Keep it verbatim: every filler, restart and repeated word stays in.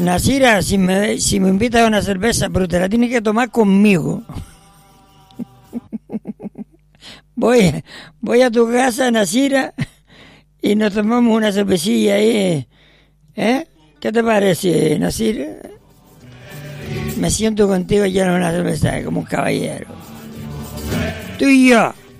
Nasira, si me, si me invitas a una cerveza, pero te la tienes que tomar conmigo. Voy, voy a tu casa, Nasira, y nos tomamos una cervecilla ahí. ¿Eh? ¿Qué te parece, Nasira? Me siento contigo lleno de una cerveza como un caballero. Tú y yo.